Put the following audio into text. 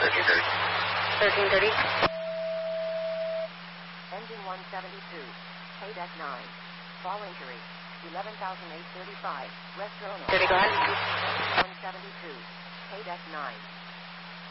1330. Engine 172. Paydeck 9. Fall injury. 11,835. Rest owner. 30, go ahead.